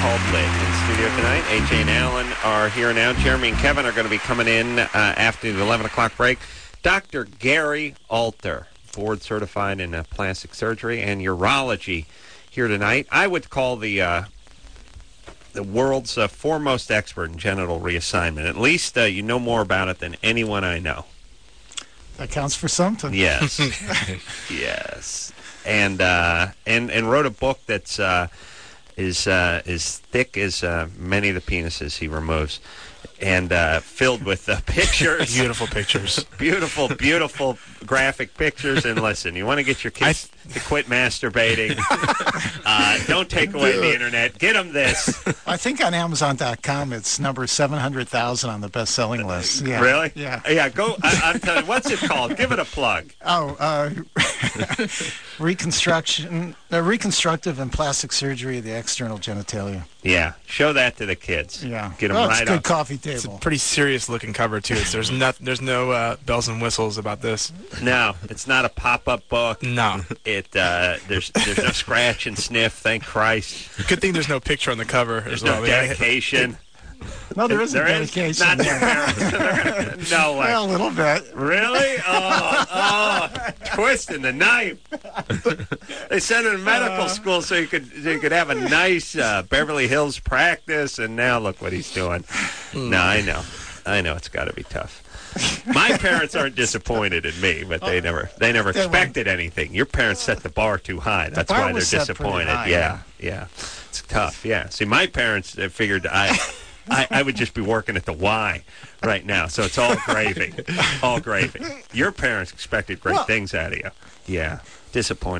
called Lit. In studio tonight, AJ and Alan are here now. Jeremy and Kevin are going to be coming in after the 11 o'clock break. Dr. Gary Alter, board certified in plastic surgery and urology, here tonight. I would call the world's foremost expert in genital reassignment. At least you know more about it than anyone I know. That counts for something. Yes. Yes. And wrote a book that's is thick as many of the penises he removes, and filled with pictures. Beautiful pictures. Beautiful graphic pictures. And listen, you want to get your kids to quit masturbating. Don't take away the internet. Get them this. I think on Amazon.com it's number 700,000 on the best-selling list. Yeah. Really? Yeah. Yeah, go. I'm telling you, what's it called? Give it a plug. Reconstructive and plastic surgery of the external genitalia. Yeah, show that to the kids. Yeah. Get them It's right a good up. coffee table. It's a pretty serious-looking cover, too. So there's no bells and whistles about this. No, it's not a pop-up book. No. There's no scratch and sniff, thank Christ. Good thing there's no picture on the cover There's as well. no dedication. No, there is a There is? dedication. Not your parents. No way. Well, a little bit. Really? Oh, twisting the knife. They sent him to medical school so you could have a nice Beverly Hills practice, and now look what he's doing. No, I know it's got to be tough. My parents aren't disappointed in me, but they never expected anything. Your parents set the bar too high. That's bar why they're was set pretty disappointed. high, Yeah. It's tough. Yeah. See, my parents figured I would just be working at the Y right now, so it's all gravy. All gravy. Your parents expected great things out of you. Yeah. Disappointed.